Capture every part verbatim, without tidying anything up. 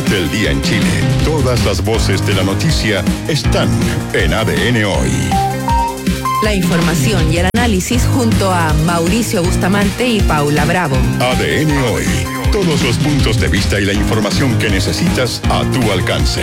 del día en Chile. Todas las voces de la noticia están en A D N Hoy. La información y el análisis junto a Mauricio Bustamante y Paula Bravo. A D N Hoy. Todos los puntos de vista y la información que necesitas a tu alcance.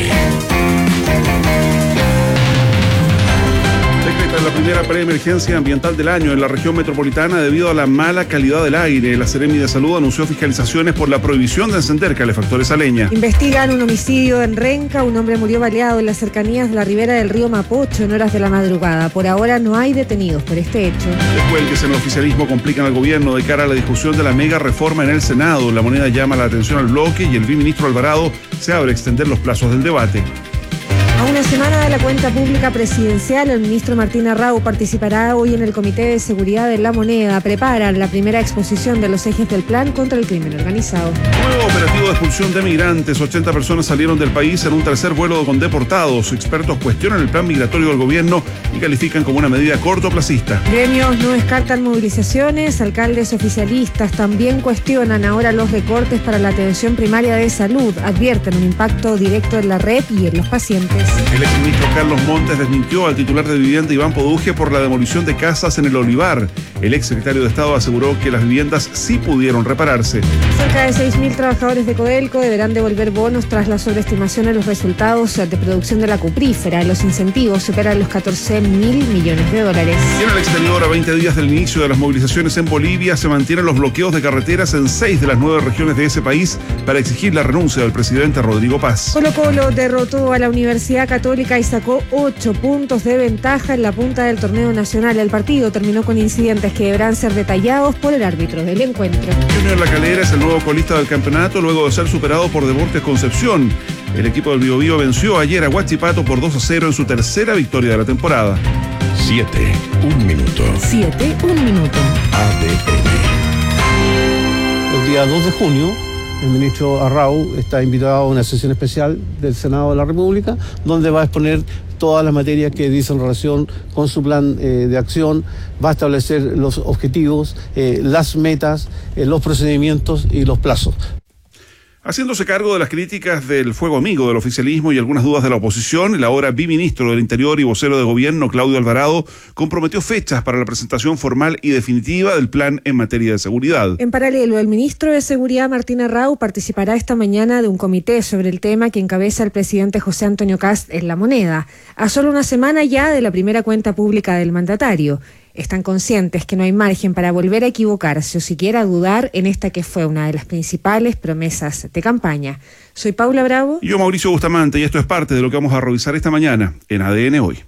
Decreta la primera preemergencia ambiental del año en la región metropolitana debido a la mala calidad del aire. La Seremi de Salud anunció fiscalizaciones por la prohibición de encender calefactores a leña. Investigan un homicidio en Renca. Un hombre murió baleado en las cercanías de la ribera del río Mapocho en horas de la madrugada. Por ahora no hay detenidos por este hecho. Descuelgues en el oficialismo complican al gobierno de cara a la discusión de la mega reforma en el Senado. La Moneda llama la atención al bloque y el viceministro Alvarado se abre a extender los plazos del debate. A una semana de la cuenta pública presidencial, el ministro Martín Arrau participará hoy en el Comité de Seguridad de la Moneda. Preparan la primera exposición de los ejes del plan contra el crimen organizado. Nuevo operativo de expulsión de migrantes. ochenta personas salieron del país en un tercer vuelo con deportados. Expertos cuestionan el plan migratorio del gobierno y califican como una medida cortoplacista. Gremios no descartan movilizaciones. Alcaldes oficialistas también cuestionan ahora los recortes para la atención primaria de salud. Advierten un impacto directo en la red y en los pacientes. El exministro Carlos Montes desmintió al titular de vivienda Iván Poduje por la demolición de casas en el Olivar. El exsecretario de Estado aseguró que las viviendas sí pudieron repararse. Cerca de seis mil trabajadores de Codelco deberán devolver bonos tras la sobreestimación en los resultados de producción de la cuprífera. Los incentivos superan los catorce mil millones de dólares. Y en el exterior, a veinte días del inicio de las movilizaciones en Bolivia, se mantienen los bloqueos de carreteras en seis de las nueve regiones de ese país para exigir la renuncia del presidente Rodrigo Paz. Colo Colo derrotó a la Universidad Católica y sacó ocho puntos de ventaja en la punta del torneo nacional. El partido terminó con incidentes que deberán ser detallados por el árbitro del encuentro. Junior La Calera es el nuevo colista del campeonato luego de ser superado por Deportes Concepción. El equipo del Biobío venció ayer a Huachipato por dos a cero en su tercera victoria de la temporada. Siete, un minuto. Siete, un minuto. A D N. El día dos de junio, el ministro Arrau está invitado a una sesión especial del Senado de la República, donde va a exponer todas las materias que dice en relación con su plan eh, de acción, va a establecer los objetivos, eh, las metas, eh, los procedimientos y los plazos. Haciéndose cargo de las críticas del fuego amigo del oficialismo y algunas dudas de la oposición, el ahora biministro del Interior y vocero de gobierno, Claudio Alvarado, comprometió fechas para la presentación formal y definitiva del plan en materia de seguridad. En paralelo, el ministro de Seguridad, Martín Arrau, participará esta mañana de un comité sobre el tema que encabeza el presidente José Antonio Kast en La Moneda, a solo una semana ya de la primera cuenta pública del mandatario. Están conscientes que no hay margen para volver a equivocarse o siquiera dudar en esta que fue una de las principales promesas de campaña. Soy Paula Bravo. Y yo, Mauricio Bustamante, y esto es parte de lo que vamos a revisar esta mañana en A D N Hoy.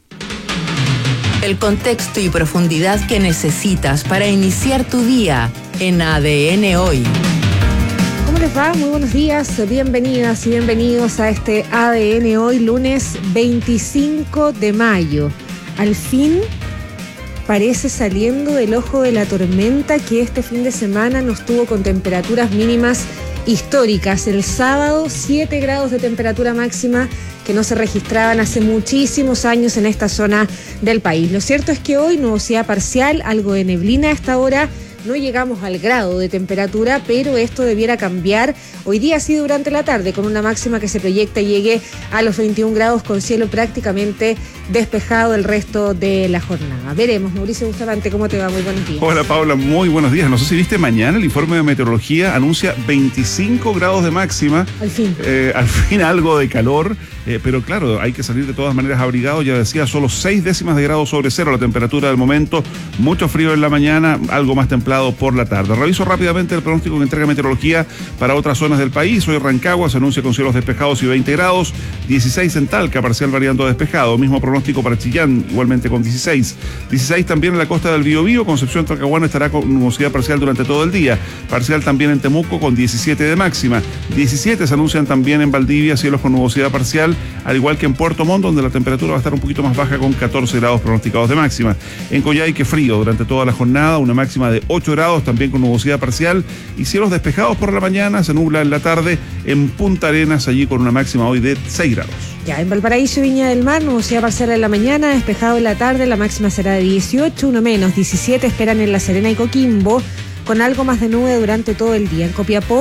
El contexto y profundidad que necesitas para iniciar tu día en A D N Hoy. ¿Cómo les va? Muy buenos días, bienvenidas y bienvenidos a este A D N Hoy, lunes veinticinco de mayo. Al fin parece saliendo del ojo de la tormenta que este fin de semana nos tuvo con temperaturas mínimas históricas. El sábado, siete grados de temperatura máxima que no se registraban hace muchísimos años en esta zona del país. Lo cierto es que hoy nubosidad parcial, algo de neblina a esta hora. No llegamos al grado de temperatura, pero esto debiera cambiar hoy día sí durante la tarde, con una máxima que se proyecta llegue a los veintiún grados con cielo prácticamente despejado el resto de la jornada. Veremos. Mauricio Bustamante, ¿cómo te va? Muy buenos días. Hola Paula, muy buenos días. No sé si viste mañana el informe de meteorología anuncia veinticinco grados de máxima. Al fin. Eh, al fin algo de calor, eh, pero claro, hay que salir de todas maneras abrigado. Ya decía, solo seis décimas de grado sobre cero la temperatura del momento. Mucho frío en la mañana, algo más templado por la tarde. Reviso rápidamente el pronóstico que entrega meteorología para otras zonas del país. Hoy Rancagua se anuncia con cielos despejados y veinte grados, dieciséis en Talca, parcial variando a despejado. Mismo pronóstico para Chillán, igualmente con dieciséis. dieciséis también en la costa del Biobío. Concepción Talcahuano estará con nubosidad parcial durante todo el día. Parcial también en Temuco con diecisiete de máxima. diecisiete se anuncian también en Valdivia, cielos con nubosidad parcial, al igual que en Puerto Montt, donde la temperatura va a estar un poquito más baja con catorce grados pronosticados de máxima. En Coyhaique frío durante toda la jornada, una máxima de ocho grados, también con nubosidad parcial y cielos despejados por la mañana, se nubla en la tarde en Punta Arenas, allí con una máxima hoy de seis grados. Ya, en Valparaíso y Viña del Mar, nubosidad parcial en la mañana, despejado en la tarde, la máxima será de dieciocho, uno menos, diecisiete esperan en La Serena y Coquimbo, con algo más de nube durante todo el día. En Copiapó,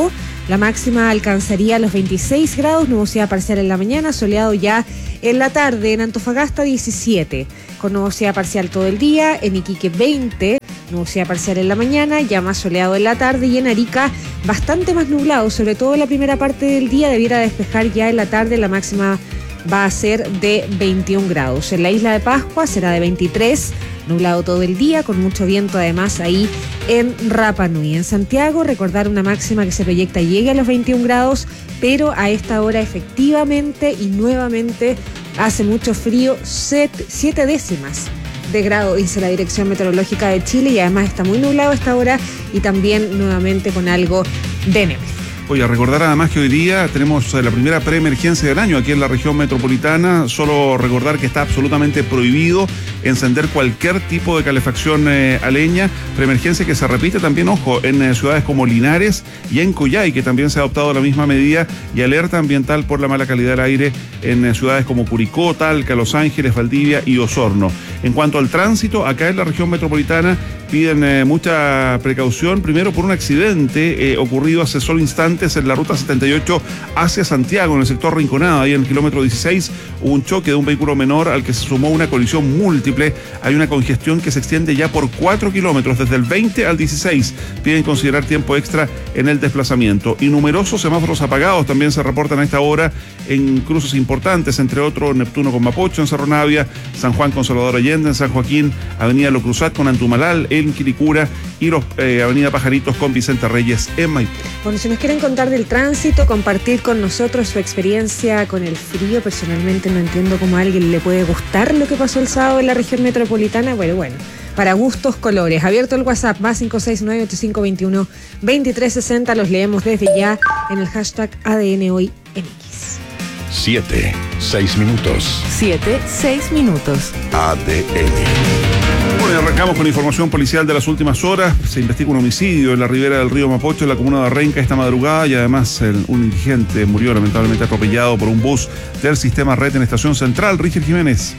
La máxima alcanzaría los veintiséis grados, nubosidad parcial en la mañana, soleado ya en la tarde. En Antofagasta diecisiete, con nubosidad parcial todo el día. En Iquique veinte, nubosidad parcial en la mañana, ya más soleado en la tarde. Y en Arica bastante más nublado, sobre todo en la primera parte del día, debiera despejar ya en la tarde. La máxima va a ser de veintiún grados. En la isla de Pascua será de veintitrés, nublado todo el día, con mucho viento además ahí en Rapa Nui. En Santiago, recordar una máxima que se proyecta llegue a los veintiún grados, pero a esta hora efectivamente y nuevamente hace mucho frío, siete décimas de grado, dice la Dirección Meteorológica de Chile, y además está muy nublado a esta hora y también nuevamente con algo de nieve. Oye, a recordar además que hoy día tenemos la primera preemergencia del año aquí en la región metropolitana. Solo recordar que está absolutamente prohibido encender cualquier tipo de calefacción eh, a leña. Preemergencia que se repite también, ojo, en eh, ciudades como Linares y en Coyhai, que también se ha adoptado la misma medida, y alerta ambiental por la mala calidad del aire en eh, ciudades como Curicó, Talca, Los Ángeles, Valdivia y Osorno. En cuanto al tránsito, acá en la región metropolitana piden eh, mucha precaución, primero por un accidente eh, ocurrido hace solo instantes en la ruta setenta y ocho hacia Santiago, en el sector Rinconada, ahí en el kilómetro dieciséis, hubo un choque de un vehículo menor al que se sumó una colisión múltiple. Hay una congestión que se extiende ya por cuatro kilómetros, desde el veinte al dieciséis. Piden considerar tiempo extra en el desplazamiento. Y numerosos semáforos apagados también se reportan a esta hora en cruces importantes, entre otros Neptuno con Mapocho en Cerro Navia, San Juan con Salvador Allende en San Joaquín, Avenida Lo Cruzat con Antumalal en Quilicura y los, eh, Avenida Pajaritos con Vicente Reyes en Maipú. Bueno, si nos quieren contar del tránsito, compartir con nosotros su experiencia con el frío, personalmente no entiendo cómo a alguien le puede gustar lo que pasó el sábado en la región metropolitana, bueno, bueno, para gustos, colores. Abierto el WhatsApp, más cinco seis nueve, ocho cinco dos uno, dos tres seis cero, los leemos desde ya en el hashtag A D N Hoy M X. Siete, seis minutos. Siete, seis minutos. A D N. Bueno, y arrancamos con información policial de las últimas horas. Se investiga un homicidio en la ribera del río Mapocho, en la comuna de Renca, esta madrugada, y además el, un indigente murió lamentablemente atropellado por un bus del sistema Red en Estación Central. Ríger Jiménez.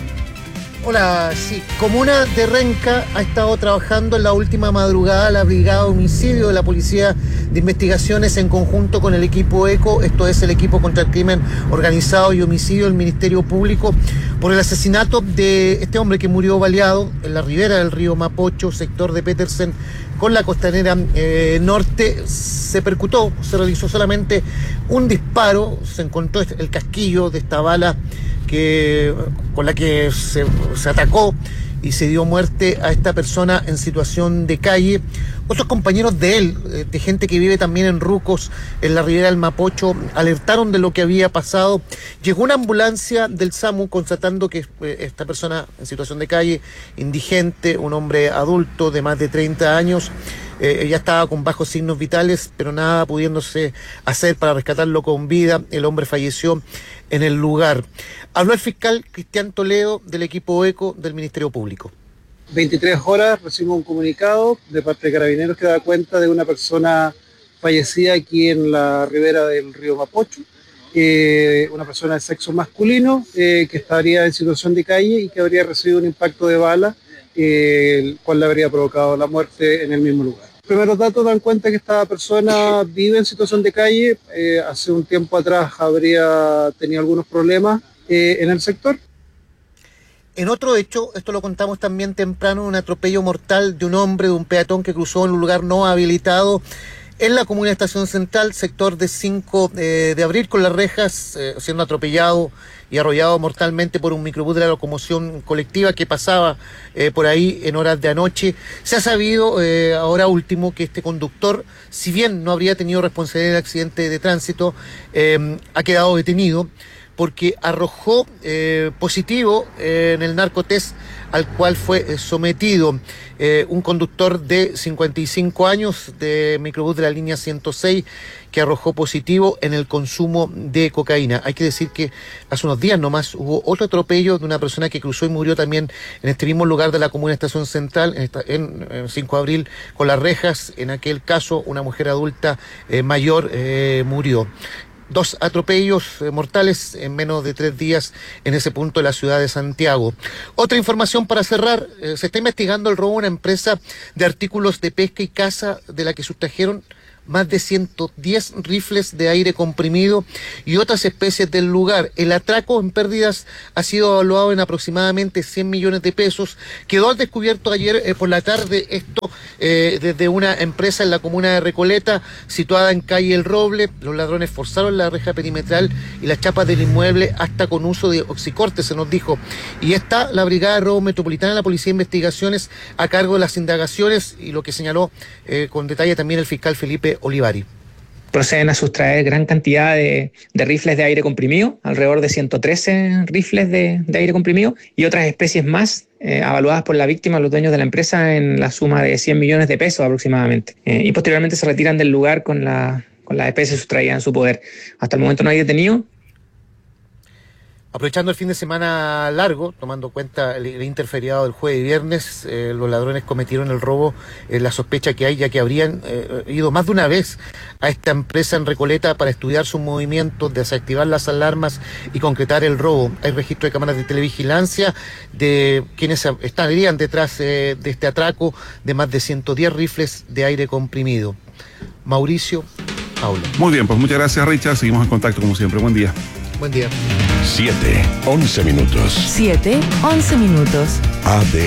Hola, sí. Comuna de Renca ha estado trabajando en la última madrugada la Brigada de Homicidio de la Policía de Investigaciones en conjunto con el equipo ECO, esto es el equipo contra el crimen organizado y homicidio del Ministerio Público, por el asesinato de este hombre que murió baleado en la ribera del río Mapocho, sector de Petersen, con la costanera eh, norte. Se percutó, se realizó solamente un disparo, se encontró el casquillo de esta bala que, con la que se, se atacó y se dio muerte a esta persona en situación de calle. Otros compañeros de él, de gente que vive también en Rucos, en la ribera del Mapocho, alertaron de lo que había pasado. Llegó una ambulancia del SAMU constatando que esta persona en situación de calle, indigente, un hombre adulto de más de treinta años, eh, ya estaba con bajos signos vitales, pero nada pudiéndose hacer para rescatarlo con vida. El hombre falleció en el lugar. Habló el fiscal Cristian Toledo del equipo ECO del Ministerio Público. veintitrés horas recibimos un comunicado de parte de Carabineros que da cuenta de una persona fallecida aquí en la ribera del río Mapocho, eh, una persona de sexo masculino eh, que estaría en situación de calle y que habría recibido un impacto de bala, eh, el cual le habría provocado la muerte en el mismo lugar. Los primeros datos dan cuenta que esta persona vive en situación de calle, eh, hace un tiempo atrás habría tenido algunos problemas eh, en el sector. En otro hecho, esto lo contamos también temprano, un atropello mortal de un hombre, de un peatón que cruzó en un lugar no habilitado en la comuna de Estación Central, sector de cinco de abril, con las rejas, eh, siendo atropellado y arrollado mortalmente por un microbús de la locomoción colectiva que pasaba eh, por ahí en horas de anoche. Se ha sabido eh, ahora último que este conductor, si bien no habría tenido responsabilidad del accidente de tránsito, eh, ha quedado detenido porque arrojó eh, positivo eh, en el narcotest al cual fue eh, sometido eh, un conductor de cincuenta y cinco años de microbús de la línea ciento seis que arrojó positivo en el consumo de cocaína. Hay que decir que hace unos días nomás hubo otro atropello de una persona que cruzó y murió también en este mismo lugar de la comuna de Estación Central, en, esta, en, en cinco de abril, con las rejas. En aquel caso, una mujer adulta eh, mayor eh, murió. Dos atropellos eh, mortales en menos de tres días en ese punto de la ciudad de Santiago. Otra información para cerrar, eh, se está investigando el robo a una empresa de artículos de pesca y caza de la que sustrajeron más de ciento diez rifles de aire comprimido y otras especies del lugar. El atraco en pérdidas ha sido evaluado en aproximadamente cien millones de pesos. Quedó al descubierto ayer eh, por la tarde esto eh, desde una empresa en la comuna de Recoleta, situada en calle El Roble. Los ladrones forzaron la reja perimetral y las chapas del inmueble hasta con uso de oxicorte, se nos dijo. Y está la Brigada de Robo Metropolitana de la Policía de Investigaciones a cargo de las indagaciones y lo que señaló eh, con detalle también el fiscal Felipe Olivari. Proceden a sustraer gran cantidad de, de rifles de aire comprimido, alrededor de ciento trece rifles de, de aire comprimido y otras especies más eh, avaluadas por la víctima, los dueños de la empresa, en la suma de cien millones de pesos aproximadamente. Eh, y posteriormente se retiran del lugar con, la, con las especies sustraídas en su poder. Hasta el momento no hay detenido. Aprovechando el fin de semana largo, tomando cuenta el, el interferiado del jueves y viernes, eh, los ladrones cometieron el robo, eh, la sospecha que hay, ya que habrían eh, ido más de una vez a esta empresa en Recoleta para estudiar sus movimientos, desactivar las alarmas y concretar el robo. Hay registro de cámaras de televigilancia de quienes estarían detrás eh, de este atraco de más de ciento diez rifles de aire comprimido. Mauricio, Paula. Muy bien, pues muchas gracias, Richard. Seguimos en contacto como siempre. Buen día. Buen día. siete, once minutos. siete, once minutos. A D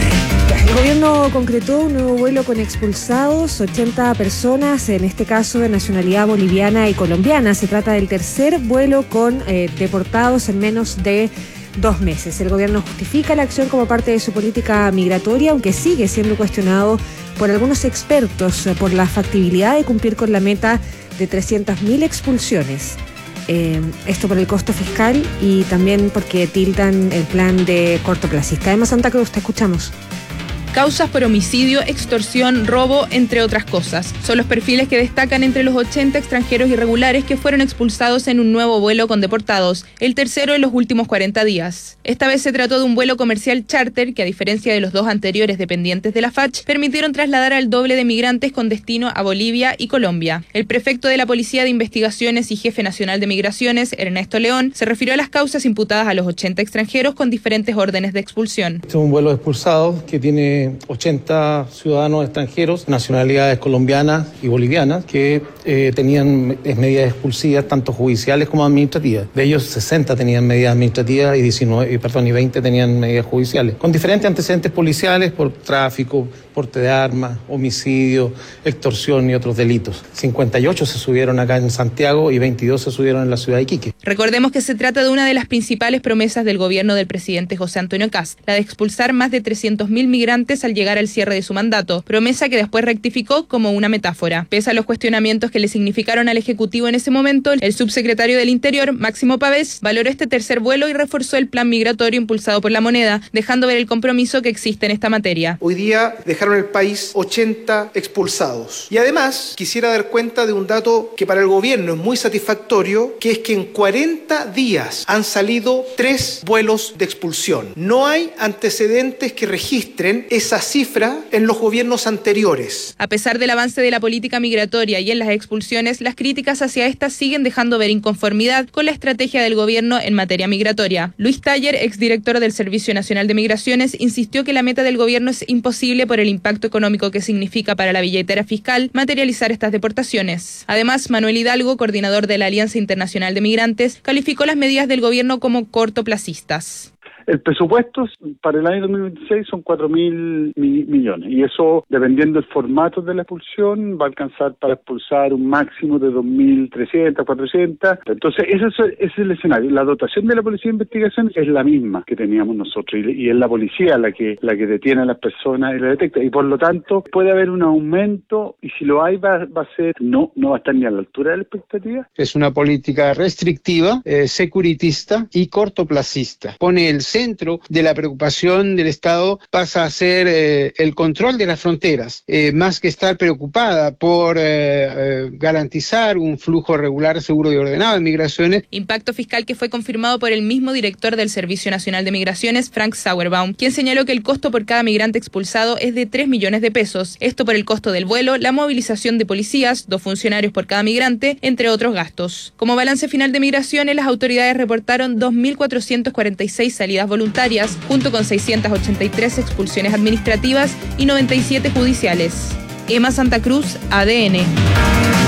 N. El gobierno concretó un nuevo vuelo con expulsados, ochenta personas, en este caso de nacionalidad boliviana y colombiana. Se trata del tercer vuelo con eh, deportados en menos de dos meses. El gobierno justifica la acción como parte de su política migratoria, aunque sigue siendo cuestionado por algunos expertos por la factibilidad de cumplir con la meta de trescientas mil expulsiones. Eh, esto por el costo fiscal y también porque tildan el plan de cortoplacista. Además, Santa Cruz, te escuchamos. Causas por homicidio, extorsión, robo, entre otras cosas. Son los perfiles que destacan entre los ochenta extranjeros irregulares que fueron expulsados en un nuevo vuelo con deportados, el tercero en los últimos cuarenta días. Esta vez se trató de un vuelo comercial charter que, a diferencia de los dos anteriores dependientes de la F A C H, permitieron trasladar al doble de migrantes con destino a Bolivia y Colombia. El prefecto de la Policía de Investigaciones y jefe nacional de Migraciones, Ernesto León, se refirió a las causas imputadas a los ochenta extranjeros con diferentes órdenes de expulsión. Este es un vuelo expulsado que tiene ochenta ciudadanos extranjeros, nacionalidades colombianas y bolivianas, que eh, tenían medidas expulsivas tanto judiciales como administrativas. De ellos, sesenta tenían medidas administrativas y, diecinueve, perdón, y veinte tenían medidas judiciales, con diferentes antecedentes policiales por tráfico, porte de armas, homicidio, extorsión y otros delitos. cincuenta y ocho se subieron acá en Santiago y veintidós se subieron en la ciudad de Iquique. Recordemos que se trata de una de las principales promesas del gobierno del presidente José Antonio Kast, la de expulsar más de trescientos mil migrantes al llegar al cierre de su mandato, promesa que después rectificó como una metáfora. Pese a los cuestionamientos que le significaron al Ejecutivo en ese momento, el subsecretario del Interior, Máximo Pavés, valoró este tercer vuelo y reforzó el plan migratorio impulsado por la moneda, dejando ver el compromiso que existe en esta materia. Hoy día dejaron el país ochenta expulsados. Y además quisiera dar cuenta de un dato que para el gobierno es muy satisfactorio, que es que en cuarenta días han salido tres vuelos de expulsión. No hay antecedentes que registren esa cifra en los gobiernos anteriores. A pesar del avance de la política migratoria y en las expulsiones, las críticas hacia estas siguen dejando ver inconformidad con la estrategia del gobierno en materia migratoria. Luis Taller, exdirector del Servicio Nacional de Migraciones, insistió que la meta del gobierno es imposible por el impacto económico que significa para la billetera fiscal materializar estas deportaciones. Además, Manuel Hidalgo, coordinador de la Alianza Internacional de Migrantes, calificó las medidas del gobierno como cortoplacistas. El presupuesto para el año dos mil veintiséis son cuatro mil millones y eso, dependiendo del formato de la expulsión, va a alcanzar para expulsar un máximo de dos mil trescientos, cuatrocientos. Entonces, ese es, ese es el escenario. La dotación de la Policía de Investigación es la misma que teníamos nosotros y, y es la policía la que la que detiene a las personas y la detecta. Y por lo tanto, puede haber un aumento y si lo hay va, va a ser, no, no va a estar ni a la altura de la expectativa. Es una política restrictiva, eh, securitista y cortoplacista. Pone el centro de la preocupación del Estado, pasa a ser eh, el control de las fronteras, eh, más que estar preocupada por eh, eh, garantizar un flujo regular, seguro y ordenado de migraciones. Impacto fiscal que fue confirmado por el mismo director del Servicio Nacional de Migraciones, Frank Sauerbaum, quien señaló que el costo por cada migrante expulsado es de tres millones de pesos. Esto por el costo del vuelo, la movilización de policías, dos funcionarios por cada migrante, entre otros gastos. Como balance final de migraciones, las autoridades reportaron dos mil cuatrocientas cuarenta y seis salidas voluntarias, junto con seiscientas ochenta y tres expulsiones administrativas y noventa y siete judiciales. Emma Santa Cruz, A D N.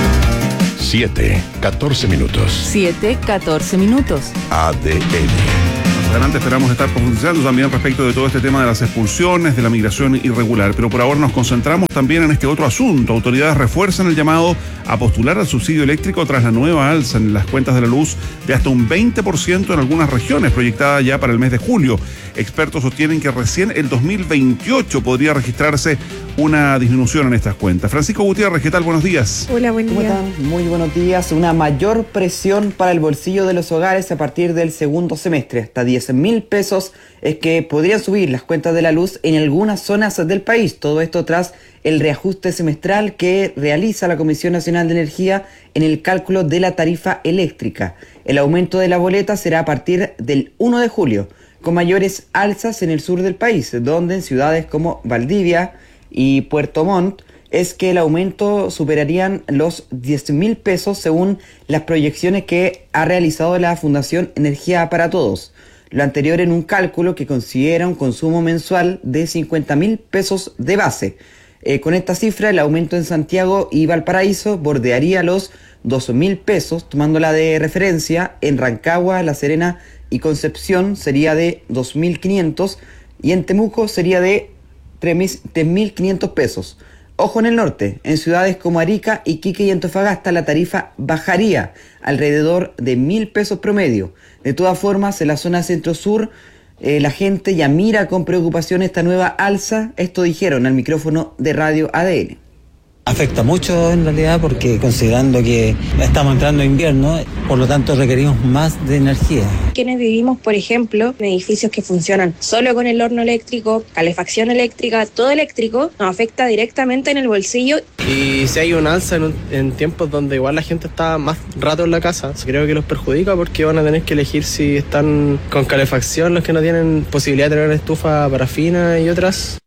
siete, catorce minutos. siete, catorce minutos. A D N. Más adelante esperamos estar profundizando también respecto de todo este tema de las expulsiones, de la migración irregular, pero por ahora nos concentramos también en este otro asunto. Autoridades refuerzan el llamado a postular al subsidio eléctrico tras la nueva alza en las cuentas de la luz de hasta un veinte por ciento en algunas regiones, proyectada ya para el mes de julio. Expertos sostienen que recién el dos mil veintiocho podría registrarse una disminución en estas cuentas. Francisco Gutiérrez, ¿qué tal? Buenos días. Hola, buen ¿Cómo día. están? Muy buenos días. Una mayor presión para el bolsillo de los hogares a partir del segundo semestre. Hasta diez mil pesos es que podrían subir las cuentas de la luz en algunas zonas del país. Todo esto tras el reajuste semestral que realiza la Comisión Nacional de Energía en el cálculo de la tarifa eléctrica. El aumento de la boleta será a partir del primero de julio, con mayores alzas en el sur del país, donde en ciudades como Valdivia y Puerto Montt es que el aumento superarían los diez mil pesos según las proyecciones que ha realizado la Fundación Energía para Todos. Lo anterior en un cálculo que considera un consumo mensual de cincuenta mil pesos de base. Eh, con esta cifra, el aumento en Santiago y Valparaíso bordearía los dos mil pesos, tomándola de referencia. En Rancagua, La Serena y Concepción sería de dos mil quinientos y en Temuco sería de tres mil quinientos pesos. Ojo en el norte, en ciudades como Arica, Iquique y Antofagasta la tarifa bajaría alrededor de mil pesos promedio. De todas formas, en la zona centro-sur, eh, la gente ya mira con preocupación esta nueva alza. Esto dijeron al micrófono de Radio A D N. Afecta mucho en realidad porque considerando que estamos entrando en invierno, por lo tanto requerimos más de energía. Quienes vivimos, por ejemplo, en edificios que funcionan solo con el horno eléctrico, calefacción eléctrica, todo eléctrico, nos afecta directamente en el bolsillo. Y si hay un alza en, un, en tiempos donde igual la gente está más rato en la casa, creo que los perjudica porque van a tener que elegir si están con calefacción los que no tienen posibilidad de tener estufa parafina y otras.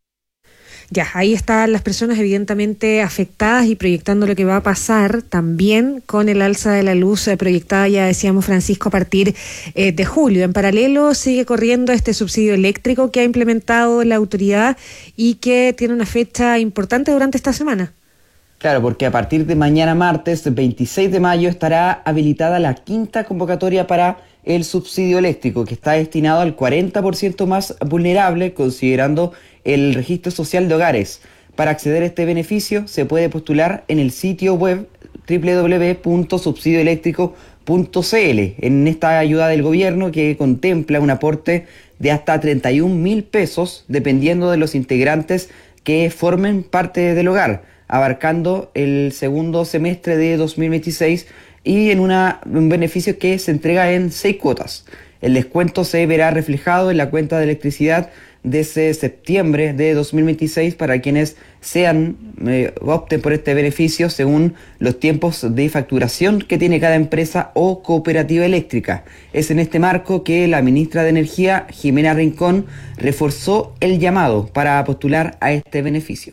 Ya, ahí están las personas evidentemente afectadas y proyectando lo que va a pasar también con el alza de la luz eh, proyectada, ya decíamos, Francisco, a partir eh, de julio. En paralelo sigue corriendo este subsidio eléctrico que ha implementado la autoridad y que tiene una fecha importante durante esta semana. Claro, porque a partir de mañana martes veintiséis de mayo estará habilitada la quinta convocatoria para el subsidio eléctrico, que está destinado al cuarenta por ciento más vulnerable, considerando el registro social de hogares. Para acceder a este beneficio se puede postular en el sitio web doble u doble u doble u punto subsidio eléctrico punto c l. En esta ayuda del gobierno que contempla un aporte de hasta treinta y un mil pesos dependiendo de los integrantes que formen parte del hogar, abarcando el segundo semestre de dos mil veintiséis y en una, un beneficio que se entrega en seis cuotas. El descuento se verá reflejado en la cuenta de electricidad desde septiembre de dos mil veintiséis para quienes sean eh, opten por este beneficio según los tiempos de facturación que tiene cada empresa o cooperativa eléctrica. Es en este marco que la ministra de Energía, Jimena Rincón, reforzó el llamado para postular a este beneficio.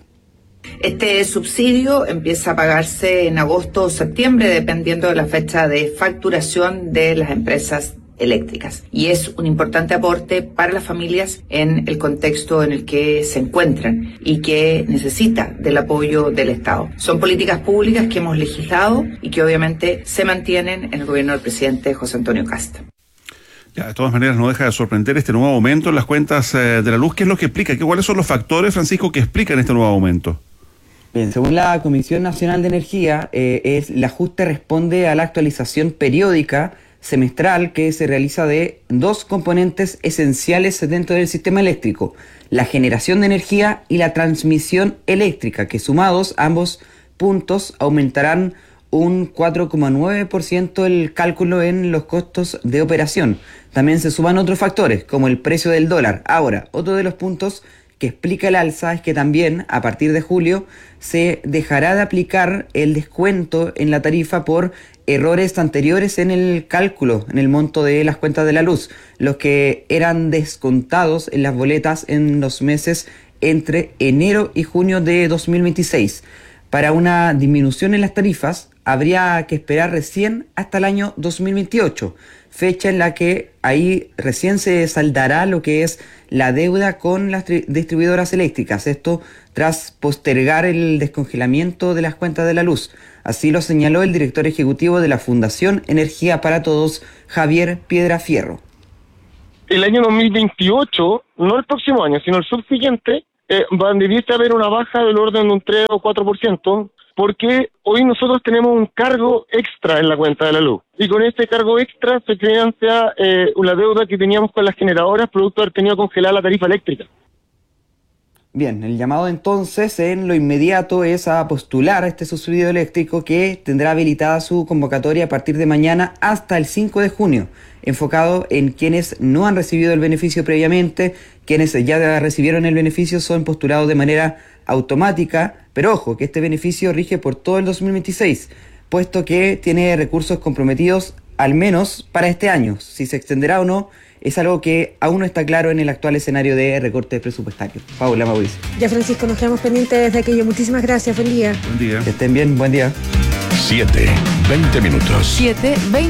Este subsidio empieza a pagarse en agosto o septiembre, dependiendo de la fecha de facturación de las empresas eléctricas. Y es un importante aporte para las familias en el contexto en el que se encuentran y que necesita del apoyo del Estado. Son políticas públicas que hemos legislado y que obviamente se mantienen en el gobierno del presidente José Antonio Kast. Ya, de todas maneras, no deja de sorprender este nuevo aumento en las cuentas eh, de la luz. ¿Qué es lo que explica? ¿Qué, ¿Cuáles son los factores, Francisco, que explican este nuevo aumento? Bien, según la Comisión Nacional de Energía, eh, es, el ajuste responde a la actualización periódica semestral que se realiza de dos componentes esenciales dentro del sistema eléctrico: la generación de energía y la transmisión eléctrica, que sumados ambos puntos aumentarán un cuatro coma nueve por ciento el cálculo en los costos de operación. También se suman otros factores como el precio del dólar. Ahora, otro de los puntos que explica el alza es que también a partir de julio se dejará de aplicar el descuento en la tarifa por errores anteriores en el cálculo, en el monto de las cuentas de la luz, los que eran descontados en las boletas en los meses entre enero y junio de dos mil veintiséis. Para una disminución en las tarifas habría que esperar recién hasta el año dos mil veintiocho, fecha en la que ahí recién se saldará lo que es la deuda con las tri- distribuidoras eléctricas. Esto tras postergar el descongelamiento de las cuentas de la luz. Así lo señaló el director ejecutivo de la Fundación Energía para Todos, Javier Piedrafierro. El año dos mil veintiocho, no el próximo año, sino el subsiguiente, eh, va a debiese haber una baja del orden de un tres o cuatro por ciento, porque hoy nosotros tenemos un cargo extra en la cuenta de la luz. Y con este cargo extra se financia eh, la deuda que teníamos con las generadoras, producto de haber tenido congelada la tarifa eléctrica. Bien, el llamado entonces en lo inmediato es a postular a este subsidio eléctrico que tendrá habilitada su convocatoria a partir de mañana hasta el cinco de junio, enfocado en quienes no han recibido el beneficio previamente. Quienes ya recibieron el beneficio son postulados de manera automática, pero ojo, que este beneficio rige por todo el dos mil veintiséis, puesto que tiene recursos comprometidos al menos para este año. Si se extenderá o no es algo que aún no está claro en el actual escenario de recorte presupuestario. Paula, Mauricio. Ya, Francisco, nos quedamos pendientes de aquello. Muchísimas gracias. Buen día. Buen día. Que estén bien. Buen día. siete, veinte minutos. siete, veinte